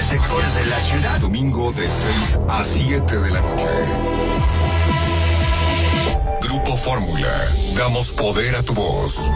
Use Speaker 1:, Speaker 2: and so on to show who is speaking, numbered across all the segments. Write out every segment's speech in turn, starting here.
Speaker 1: sectores de la ciudad.
Speaker 2: Domingo de 6 a 7 de la noche. Grupo Fórmula. Damos poder a tu voz.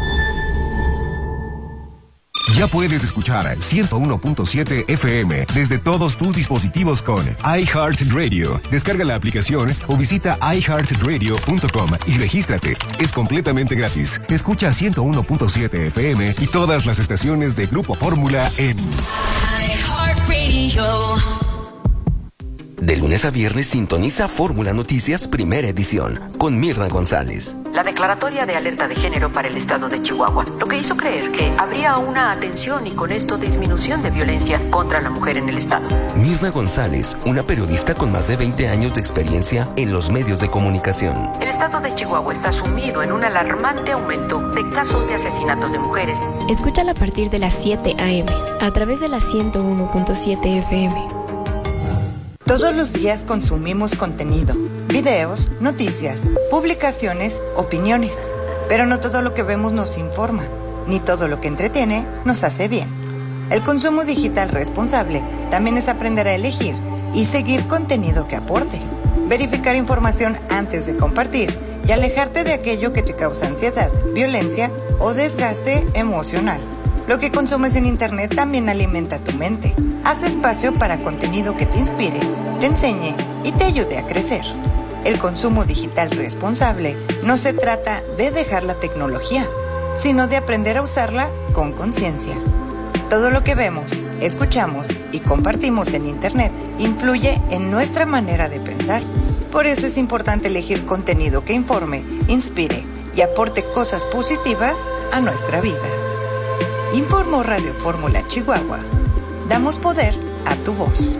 Speaker 3: Ya puedes escuchar 101.7 FM desde todos tus dispositivos con iHeartRadio. Descarga la aplicación o visita iHeartRadio.com y regístrate. Es completamente gratis. Escucha 101.7 FM y todas las estaciones de Grupo Fórmula en
Speaker 4: iHeartRadio. De lunes a viernes sintoniza Fórmula Noticias Primera Edición con Mirna González.
Speaker 5: La declaratoria de alerta de género para el estado de Chihuahua, lo que hizo creer que habría una atención y con esto disminución de violencia contra la mujer en el estado.
Speaker 4: Mirna González, una periodista con más de 20 años de experiencia en los medios de comunicación.
Speaker 5: El estado de Chihuahua está sumido en un alarmante aumento de casos de asesinatos de mujeres.
Speaker 6: Escúchala a partir de las 7 a.m. a través de la 101.7 FM.
Speaker 7: Todos los días consumimos contenido, videos, noticias, publicaciones, opiniones. Pero no todo lo que vemos nos informa, ni todo lo que entretiene nos hace bien. El consumo digital responsable también es aprender a elegir y seguir contenido que aporte, verificar información antes de compartir y alejarte de aquello que te causa ansiedad, violencia o desgaste emocional. Lo que consumes en Internet también alimenta tu mente. Haz espacio para contenido que te inspire, te enseñe y te ayude a crecer. El consumo digital responsable no se trata de dejar la tecnología, sino de aprender a usarla con conciencia. Todo lo que vemos, escuchamos y compartimos en Internet influye en nuestra manera de pensar. Por eso es importante elegir contenido que informe, inspire y aporte cosas positivas a nuestra vida. Informó Radio Fórmula Chihuahua. Damos poder a tu voz.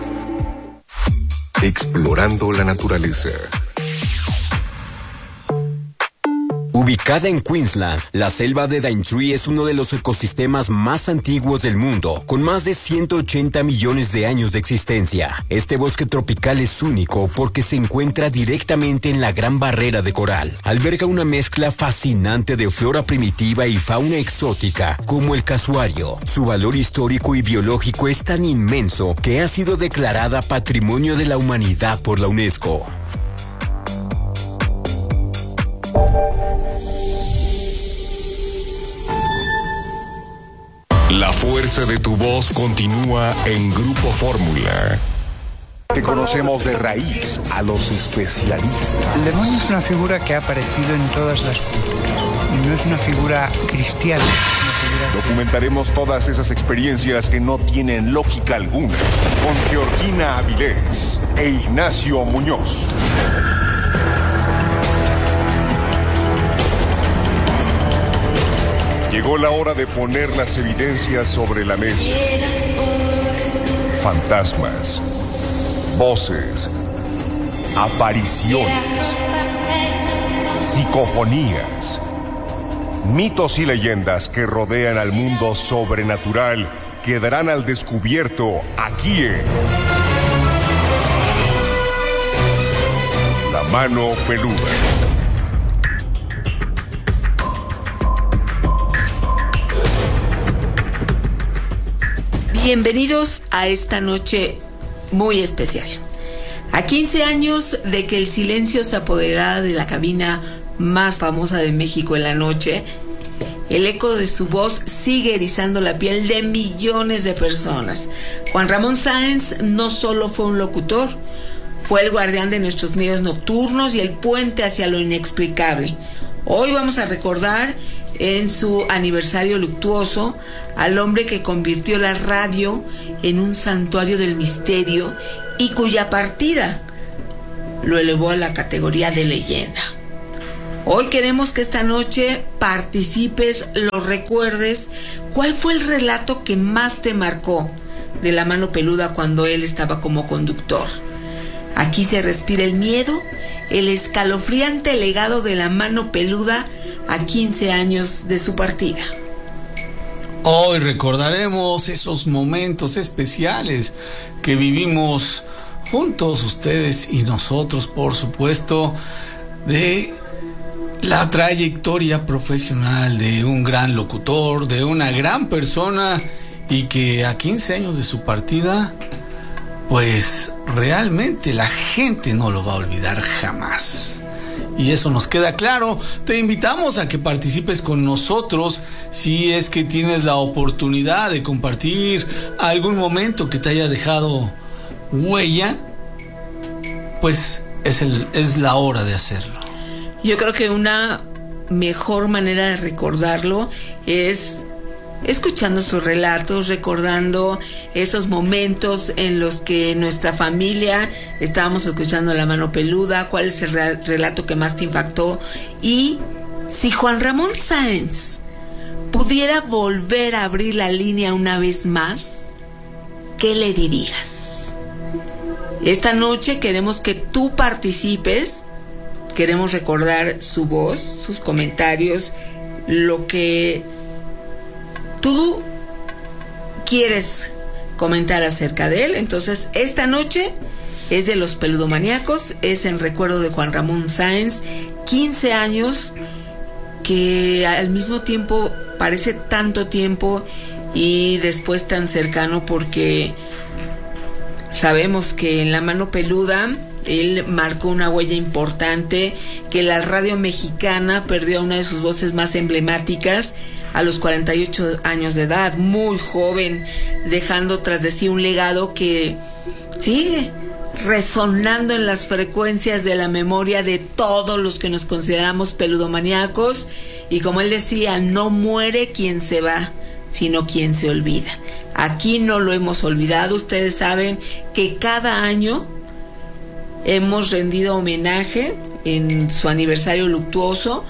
Speaker 2: Explorando la naturaleza.
Speaker 8: Ubicada en Queensland, la selva de Daintree es uno de los ecosistemas más antiguos del mundo, con más de 180 millones de años de existencia. Este bosque tropical es único porque se encuentra directamente en la Gran Barrera de Coral. Alberga una mezcla fascinante de flora primitiva y fauna exótica, como el casuario. Su valor histórico y biológico es tan inmenso que ha sido declarada Patrimonio de la Humanidad por la UNESCO.
Speaker 2: La fuerza de tu voz continúa en Grupo Fórmula.
Speaker 9: Que conocemos de raíz a los especialistas.
Speaker 10: El demonio es una figura que ha aparecido en todas las culturas y no es una figura cristiana.
Speaker 9: Documentaremos todas esas experiencias que no tienen lógica alguna con Georgina Avilés e Ignacio Muñoz. Llegó la hora de poner las evidencias sobre la mesa. Fantasmas, voces, apariciones, psicofonías, mitos y leyendas que rodean al mundo sobrenatural quedarán al descubierto aquí en La Mano Peluda.
Speaker 11: Bienvenidos a esta noche muy especial. A 15 años de que el silencio se apoderara de la cabina más famosa de México en la noche, el eco de su voz sigue erizando la piel de millones de personas. Juan Ramón Sáenz no solo fue un locutor, fue el guardián de nuestros medios nocturnos y el puente hacia lo inexplicable. Hoy vamos a recordar en su aniversario luctuoso al hombre que convirtió la radio en un santuario del misterio y cuya partida lo elevó a la categoría de leyenda. Hoy queremos que esta noche participes, lo recuerdes. ¿Cuál fue el relato que más te marcó de La Mano Peluda cuando él estaba como conductor? Aquí se respira el miedo, el escalofriante legado de La Mano Peluda a 15 años de su partida.
Speaker 12: Hoy recordaremos esos momentos especiales que vivimos juntos, ustedes y nosotros, por supuesto, de la trayectoria profesional de un gran locutor, de una gran persona y que a 15 años de su partida, pues realmente la gente no lo va a olvidar jamás. Y eso nos queda claro. Te invitamos a que participes con nosotros si es que tienes la oportunidad de compartir algún momento que te haya dejado huella, pues es la hora de hacerlo.
Speaker 11: Yo creo que una mejor manera de recordarlo es escuchando sus relatos, recordando esos momentos en los que nuestra familia estábamos escuchando La Mano Peluda, cuál es el relato que más te impactó. Y si Juan Ramón Sáenz pudiera volver a abrir la línea una vez más, ¿qué le dirías? Esta noche queremos que tú participes, queremos recordar su voz, sus comentarios, lo que tú quieres comentar acerca de él. Entonces, esta noche es de los peludomaníacos, es en recuerdo de Juan Ramón Sáenz, 15 años, que al mismo tiempo parece tanto tiempo y después tan cercano, porque sabemos que en La Mano Peluda él marcó una huella importante, que la radio mexicana perdió a una de sus voces más emblemáticas a los 48 años de edad, muy joven, dejando tras de sí un legado que sigue resonando en las frecuencias de la memoria de todos los que nos consideramos peludomaníacos. Y como él decía, no muere quien se va, sino quien se olvida. Aquí no lo hemos olvidado. Ustedes saben que cada año hemos rendido homenaje en su aniversario luctuoso,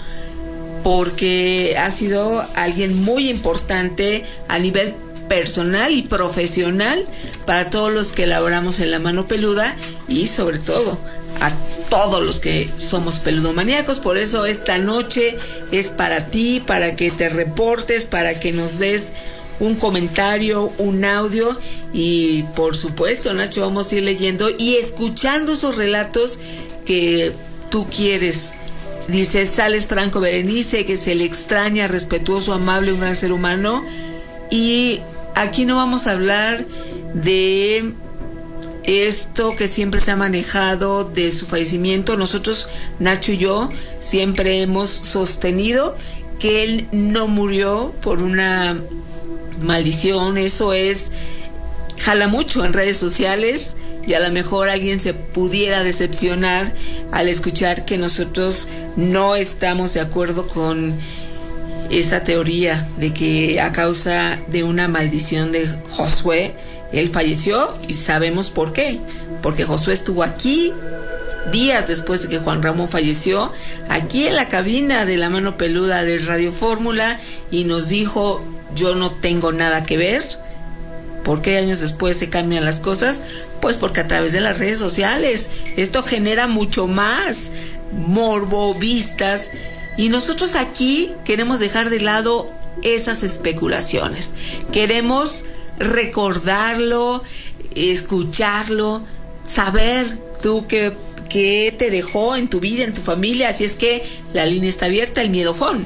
Speaker 11: porque ha sido alguien muy importante a nivel personal y profesional para todos los que laboramos en La Mano Peluda, y sobre todo a todos los que somos peludomaníacos. Por eso esta noche es para ti, para que te reportes, para que nos des un comentario, un audio, y por supuesto, Nacho, vamos a ir leyendo y escuchando esos relatos que tú quieres. Dice Sales Franco Berenice que se le extraña, respetuoso, amable, un gran ser humano. Y aquí no vamos a hablar de esto que siempre se ha manejado de su fallecimiento. Nosotros, Nacho y yo, siempre hemos sostenido que él no murió por una maldición. Eso jala mucho en redes sociales, y a lo mejor alguien se pudiera decepcionar al escuchar que nosotros no estamos de acuerdo con esa teoría de que a causa de una maldición de Josué él falleció, y sabemos por qué. Porque Josué estuvo aquí días después de que Juan Ramón falleció, aquí en la cabina de La Mano Peluda de Radio Fórmula, y nos dijo: yo no tengo nada que ver. ¿Por qué años después se cambian las cosas? Pues porque a través de las redes sociales esto genera mucho más morbo, vistas, y nosotros aquí queremos dejar de lado esas especulaciones. Queremos recordarlo, escucharlo, saber tú qué te dejó en tu vida, en tu familia. Así es que la línea está abierta, el miedofón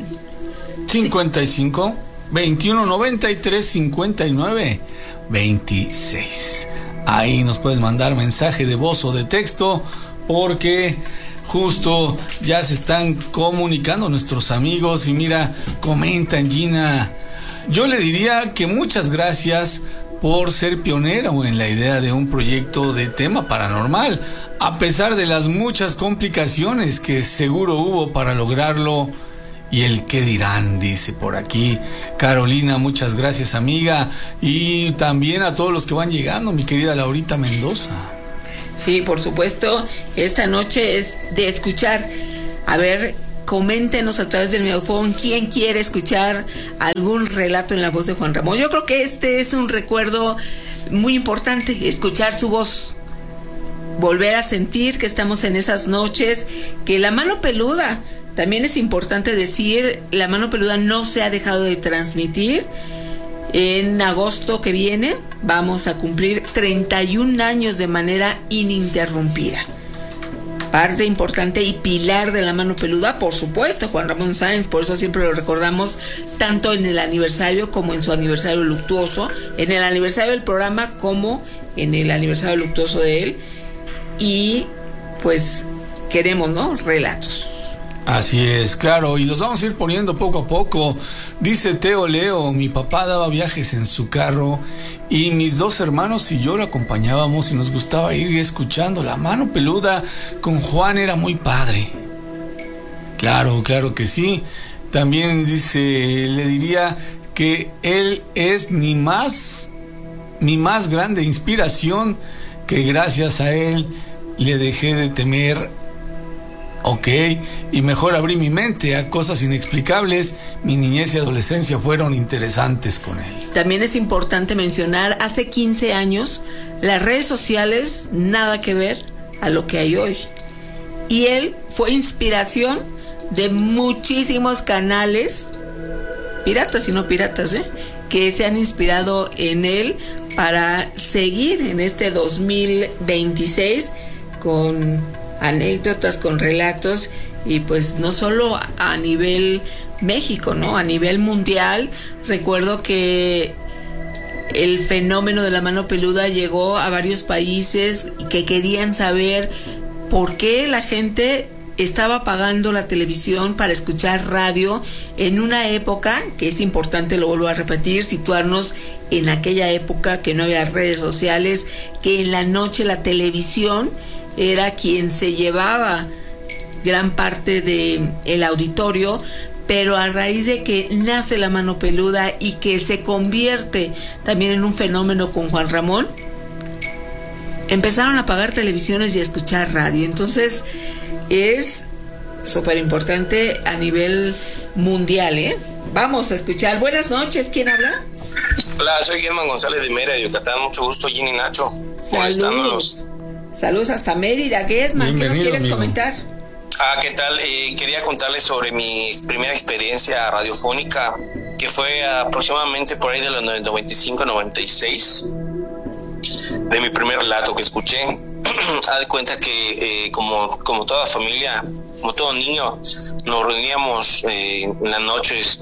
Speaker 12: 55 21 93 59 26. Ahí nos puedes mandar mensaje de voz o de texto, porque justo ya se están comunicando nuestros amigos. Y mira, comentan, Gina, yo le diría que muchas gracias por ser pionero en la idea de un proyecto de tema paranormal, a pesar de las muchas complicaciones que seguro hubo para lograrlo. Y el qué dirán, dice por aquí Carolina. Muchas gracias, amiga, y también a todos los que van llegando, mi querida Laurita Mendoza.
Speaker 11: Sí, por supuesto, esta noche es de escuchar. A ver, coméntenos a través del miedofón quién quiere escuchar algún relato en la voz de Juan Ramón. Yo creo que este es un recuerdo muy importante, escuchar su voz, volver a sentir que estamos en esas noches, que La Mano Peluda, también es importante decir, La Mano Peluda no se ha dejado de transmitir. En agosto que viene vamos a cumplir 31 años de manera ininterrumpida. parte importante y pilar de la mano peluda, por supuesto, Juan Ramón Sáenz, por eso siempre lo recordamos tanto en el aniversario como en su aniversario luctuoso, en el aniversario del programa como en el aniversario luctuoso de él, y pues queremos, ¿no?, relatos.
Speaker 12: Así es, claro, y los vamos a ir poniendo poco a poco. Dice Teo Leo: mi papá daba viajes en su carro y mis 2 hermanos y yo lo acompañábamos y nos gustaba ir escuchando La Mano Peluda con Juan, era muy padre. Claro, claro que sí. También dice, le diría que él es mi más grande inspiración, que gracias a él le dejé de temer. Ok, y mejor abrí mi mente a cosas inexplicables. Mi niñez y adolescencia fueron interesantes con él.
Speaker 11: También es importante mencionar, hace 15 años, las redes sociales, nada que ver a lo que hay hoy. Y él fue inspiración de muchísimos canales, piratas y no piratas, que se han inspirado en él para seguir en este 2026 con anécdotas, con relatos, y pues no solo a nivel México, ¿no?, a nivel mundial. Recuerdo que el fenómeno de la mano peluda llegó a varios países que querían saber por qué la gente estaba pagando la televisión para escuchar radio en una época, que es importante, lo vuelvo a repetir, situarnos en aquella época que no había redes sociales, que en la noche la televisión era quien se llevaba gran parte de el auditorio, pero a raíz de que nace la mano peluda y que se convierte también en un fenómeno con Juan Ramón, empezaron a apagar televisiones y a escuchar radio. Entonces es súper importante a nivel mundial, Vamos a escuchar. Buenas noches, ¿quién habla?
Speaker 1: Hola, soy Guillermo González de Mérida, Yucatán. Mucho gusto, Ginny y Nacho.
Speaker 11: Saludos. Saludos hasta Mérida, Guetman. ¿Qué nos quieres comentar?
Speaker 1: ¿Qué tal? Quería contarles sobre mi primera experiencia radiofónica, que fue aproximadamente por ahí de los 95-96, de mi primer relato que escuché. Haz de cuenta que como toda familia, como todo niño, nos reuníamos en las noches,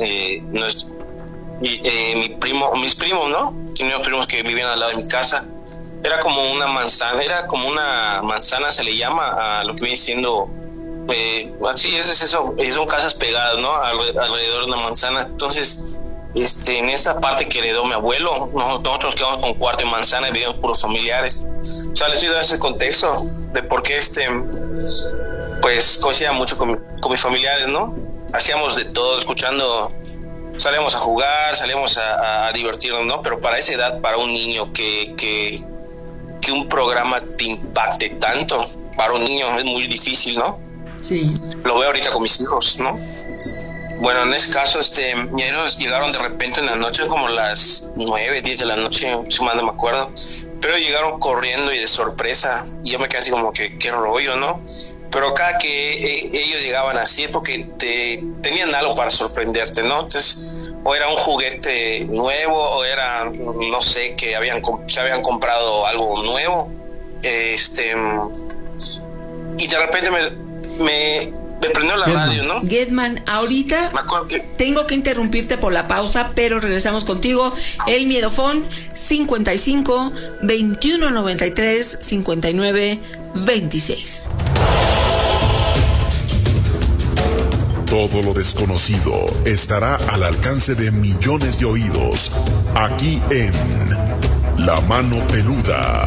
Speaker 1: mis primos, ¿no? Tenía primos que vivían al lado de mi casa. Era como una manzana, se le llama a lo que viene siendo, así es eso, son casas pegadas, ¿no?, alrededor de una manzana. Entonces, en esa parte que heredó mi abuelo, nosotros quedamos con cuarto de manzana y vivíamos puros familiares. O sea, les estoy dando ese contexto de por qué pues coincidía mucho con mis familiares, ¿no? Hacíamos de todo, escuchando, salíamos a jugar, salíamos a divertirnos, ¿no? Pero para esa edad, para un niño que un programa te impacte tanto, para un niño es muy difícil, ¿no?
Speaker 11: Sí.
Speaker 1: Lo veo ahorita con mis hijos, ¿no? Bueno, en ese caso, ellos llegaron de repente en la noche, como las 9, 10 de la noche, si mal no me acuerdo, pero llegaron corriendo y de sorpresa, y yo me quedé así como que, qué rollo, ¿no? Pero cada que ellos llegaban así, porque tenían algo para sorprenderte, ¿no? Entonces, o era un juguete nuevo, o era, no sé, que se habían comprado algo nuevo, y de repente me prendió la radio, ¿no?
Speaker 11: Guetman, ahorita tengo que interrumpirte por la pausa, pero regresamos contigo. El Miedofón 55 21 93 59 26.
Speaker 2: Todo lo desconocido estará al alcance de millones de oídos, aquí en La Mano Peluda.